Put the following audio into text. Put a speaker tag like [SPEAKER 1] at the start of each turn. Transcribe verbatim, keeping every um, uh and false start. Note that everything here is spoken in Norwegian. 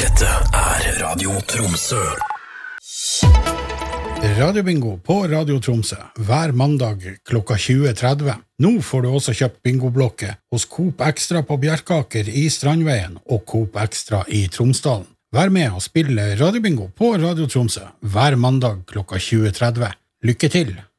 [SPEAKER 1] Dette er Radio Tromsø.
[SPEAKER 2] Radiobingo på Radio Tromsø hver mandag klokka tjue tretti. Nå får du også kjøpt bingoblokke hos Coop Extra på Bjerkaker i Strandveien og Coop Extra i Tromsdalen. Vær med og spille radiobingo på Radio Tromsø hver mandag klokka tjue tretti. Lykke til!